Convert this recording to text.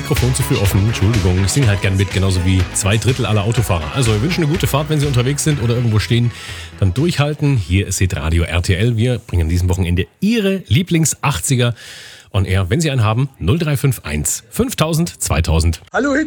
Mikrofon zu viel offen. Entschuldigung, ich singe halt gern mit, genauso wie 2/3 aller Autofahrer. Also wir wünschen eine gute Fahrt, wenn Sie unterwegs sind oder irgendwo stehen. Dann durchhalten. Hier ist Hitradio RTL. Wir bringen an diesem Wochenende Ihre Lieblings-80er on air. Wenn Sie einen haben, 0351 5000 2000. Hallo